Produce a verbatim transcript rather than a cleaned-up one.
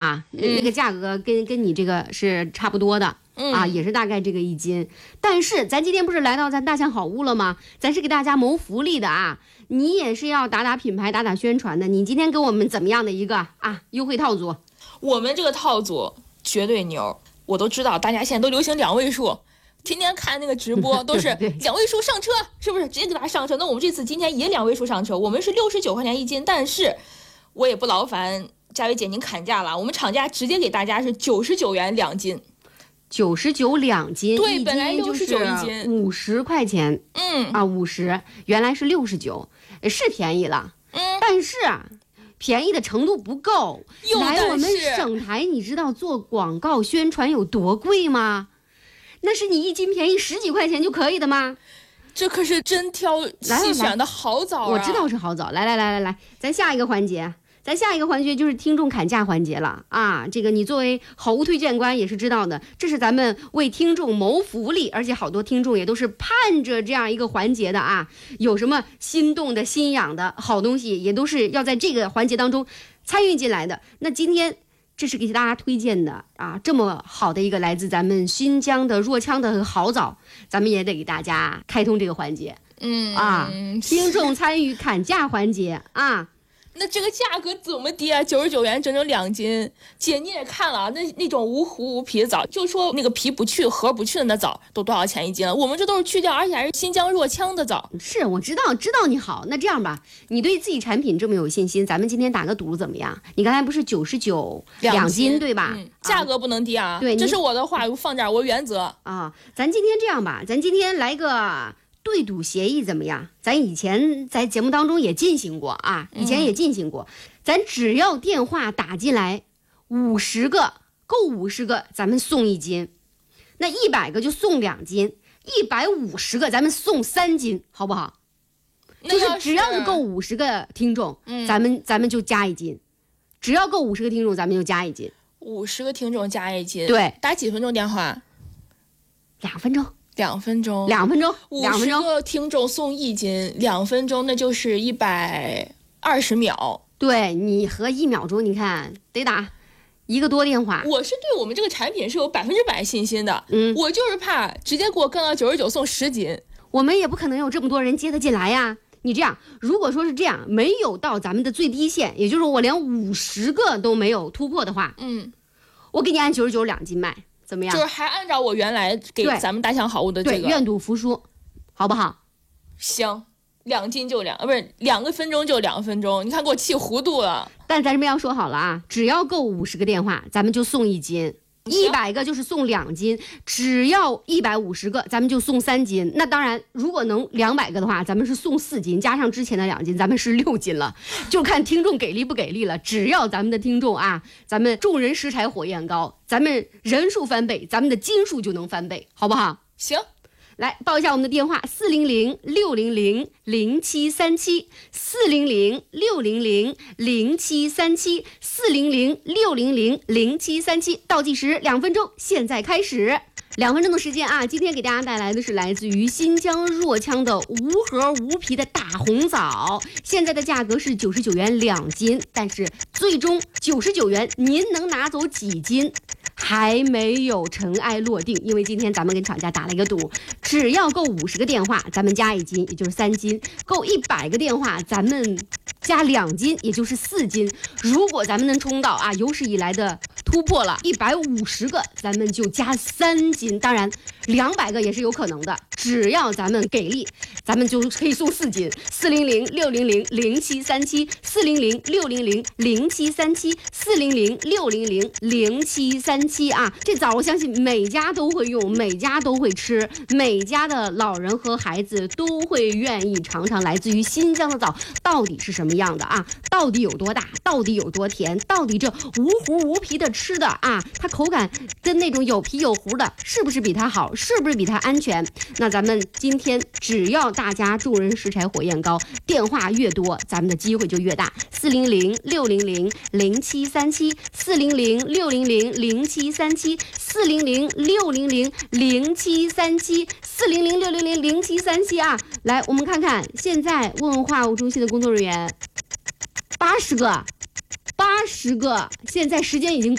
吧？嗯、那个价格跟跟你这个是差不多的。 嗯、 啊，也是大概这个一斤，但是咱今天不是来到咱大象好物了吗？咱是给大家谋福利的啊，你也是要打打品牌、打打宣传的。你今天给我们怎么样的一个啊优惠套组？ 我们这个套组绝对牛，我都知道大家现在都流行两位数，天天看那个直播都是两位数上车，是不是？直接给大家上车。那我们这次今天也两位数上车，我们是六十九块钱一斤，但是我也不劳烦佳薇姐您砍价了，我们厂家直接给大家是九十九元两斤。 九十九两斤， 对，本来六十九一斤， 五十块钱， 嗯啊，五十，原来是六十九，是便宜了， 嗯， 但是啊，便宜的程度不够。来我们省台，你知道做广告宣传有多贵吗？那是你一斤便宜十几块钱就可以的吗？ 这可是真挑细选的好枣啊！ 我知道是好枣。来来来来来，咱下一个环节。咱下一个环节就是听众砍价环节了啊！这个你作为好物推荐官也是知道的，这是咱们为听众谋福利，而且好多听众也都是盼着这样一个环节的啊！有什么心动的心痒的好东西，也都是要在这个环节当中参与进来的。那今天这是给大家推荐的啊，这么好的一个来自咱们新疆的若羌的好枣，咱们也得给大家开通这个环节。 嗯啊，听众参与砍价环节啊。 那这个价格怎么低啊？九十九元整整两斤，姐你也看了啊，那那种无核无皮的枣，就说那个皮不去核不去的那枣都多少钱一斤了？我们这都是去掉，而且还是新疆若羌的枣。 是我知道，知道你好。那这样吧，你对自己产品这么有信心，咱们今天打个赌怎么样？你刚才不是九十九两斤对吧、 嗯？价格不能低啊！ 对， 这是我的话，放点我原则啊。咱今天这样吧，咱今天来个对赌协议怎么样？咱以前在节目当中也进行过啊，以前也进行过。嗯、咱只要电话打进来五十个，够五十个，咱们送一斤；那一百个就送两斤，一百五十个咱们送三斤，好不好？就是只要是够五十个听众， 嗯、 咱们咱们就加一斤；只要够五十个听众，咱们就加一斤。 五十个听众加一斤， 对， 打几分钟电话？ 两分钟。 两分钟， 两分钟， 五十个听众送一斤，两分钟那就是一百二十秒。 对，你和一秒钟，你看得打一个多电话。 我是对我们这个产品是有百分之百信心的， 嗯， 我就是怕直接给我干到九十九送十斤， 我们也不可能有这么多人接得进来呀。你这样，如果说是这样，没有到咱们的最低线，也就是我连五十个都没有突破的话， 嗯， 我给你按九十九两斤卖。怎么样？ 就是还按照我原来给咱们大象好物的这个， 对，愿赌服输，好不好？ 行，两斤就两，不是两个分钟就两分钟，你看给我气糊涂了。 但咱这边要说好了啊，只要够五十个电话，咱们就送一斤。一百个就是送两斤，只要一百五十个，咱们就送三斤。那当然，如果能两百个的话，咱们是送四斤，加上之前的两斤，咱们是六斤了。就看听众给力不给力了。只要咱们的听众啊，咱们众人拾柴火焰高，咱们人数翻倍，咱们的斤数就能翻倍，好不好？ 行。 来报一下我们的电话：四零零六零零零七三七，四零零六零零零七三七，四零零六零零零七三七。倒计时两分钟，现在开始。两分钟的时间啊，今天给大家带来的是来自于新疆若羌的无核无皮的大红枣，现在的价格是九十九元两斤，但是最终九十九元您能拿走几斤？还没有尘埃落定，因为今天咱们跟厂家打了一个赌，只要够五十个电话，咱们加一斤，也就是三斤；够一百个电话，咱们加两斤，也就是四斤。如果咱们能冲到啊有史以来的突破了一百五十个，咱们就加三斤。当然，两百个也是有可能的，只要咱们给力，咱们就可以送四斤。四零零六零零零七三七，四零零六零零零七三七，四零零六零零零七三七。啊，这枣我相信每家都会用，每家都会吃，每家的老人和孩子都会愿意尝尝来自于新疆的枣到底是什么样的啊？到底有多大？到底有多甜？到底这无核无皮的吃的啊，它口感跟那种有皮有核的，是不是比它好？是不是比它安全？那咱们今天只要大家众人拾柴火焰高，电话越多，咱们的机会就越大。四零零六零零零七三七，四零零六零零零七。三七四零零六零零零七三七四零零六零零零七三七啊！来，我们看看现在问话务中心的工作人员，八十个，八十个，现在时间已经。